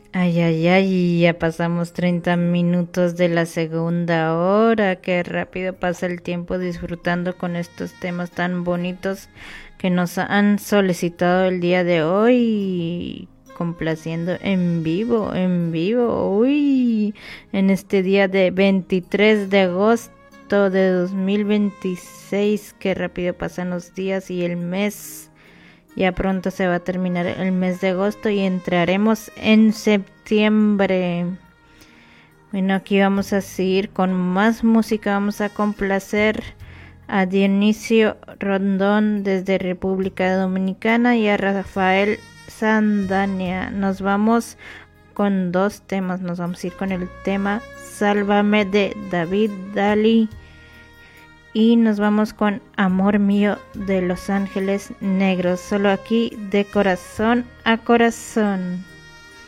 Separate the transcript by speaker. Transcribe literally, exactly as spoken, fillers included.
Speaker 1: Ay, ay, ay, ya pasamos treinta minutos de la segunda hora. Qué rápido pasa el tiempo disfrutando con estos temas tan bonitos que nos han solicitado el día de hoy. Complaciendo en vivo, en vivo, uy, en este día de veintitrés de agosto de dos mil veintiséis. Qué rápido pasan los días y el mes. Ya pronto se va a terminar el mes de agosto y entraremos en septiembre. Bueno, aquí vamos a seguir con más música. Vamos a complacer a Dionisio Rondón desde República Dominicana y a Rafael Sandania. Nos vamos con dos temas. Nos vamos a ir con el tema Sálvame de David Dali. Y nos vamos con Amor Mío de Los Ángeles Negros. Solo aquí de corazón a corazón.